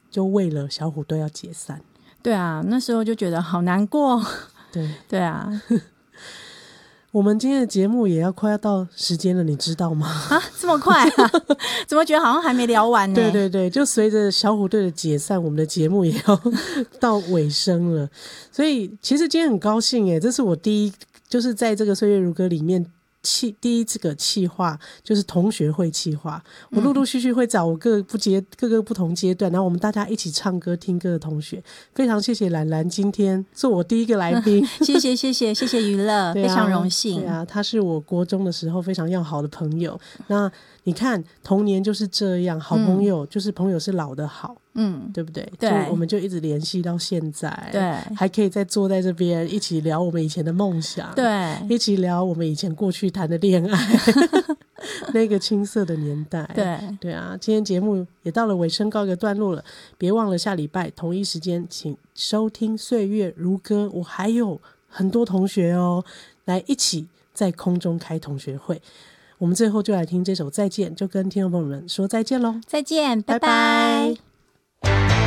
就为了小虎队要解散。 对啊，那时候就觉得好难过。对啊。 我们今天的节目也快要到时间了，你知道吗？ 啊，这么快啊？怎么觉得好像还没聊完呢？ 对对对，就随着小虎队的解散，我们的节目也要到尾声了。所以其实今天很高兴耶，这是我就是在这个岁月如歌里面第一这个企划，就是同学会企划。我陆陆续续会找我各个不同阶段，然后我们大家一起唱歌听歌的同学。非常谢谢兰兰今天做我第一个来宾。 谢谢娱乐，非常荣幸。 对啊，他是我国中的时候非常要好的朋友。那你看童年就是这样，好朋友就是朋友是老的好，对不对？ 对， 我们就一直联系到现在， 对， 还可以再坐在这边一起聊我们以前的梦想， 对， 一起聊我们以前过去谈的恋爱那个青涩的年代。对啊，今天节目也到了尾声，告一个段落了。别忘了下礼拜同一时间请收听岁月如歌，我还有很多同学来一起在空中开同学会。我们最后就来听这首再见，就跟听众朋友们说再见咯。 再见，拜拜。 拜拜。